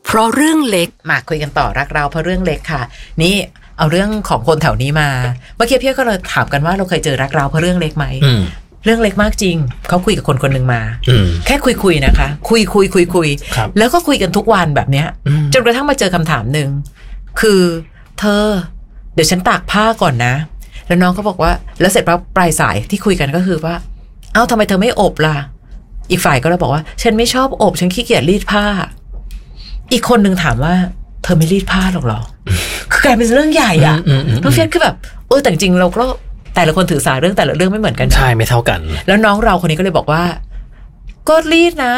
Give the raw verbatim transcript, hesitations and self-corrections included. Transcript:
เพราะเรื่องเล็กมาคุยกันต่อรักเราเพราะเรื่องเล็กค่ะนี่เอาเรื่องของคนแถวนี้มาเมื่อกี้พี่ก็เลยถามกันว่าเราเคยเจอรักเราเพราะเรื่องเล็กไหมเรื่องเล็กมากจริงเขาคุยกับคนคนหนึ่งมาแค่คุยคุยนะคะคุยคุยคุยคุยแล้วก็คุยกันทุกวันแบบเนี้ยจนกระทั่งมาเจอคำถามหนึ่งคือเธอเดี๋ยวฉันตากผ้าก่อนนะแล้วน้องก็บอกว่าแล้วเสร็จแล้วปลายสายที่คุยกันก็คือว่าเอ้าทำไมเธอไม่อบล่ะอีกฝ่ายก็เลยบอกว่าฉันไม่ชอบอบฉันขี้เกียจรีดผ้าอีกคนนึงถามว่าเธอไม่รีดผ้าหรอกหรอคือกลายเป็นเรื่องใหญ่อ่ะน้องเฟียสคือแบบเออแต่จริงเราก็แต่ละคนถือสาเรื่องแต่ละเรื่องไม่เหมือนกันใช่ไม่เท่ากันแล้วน้องเราคนนี้ก็เลยบอกว่าก็รีดนะ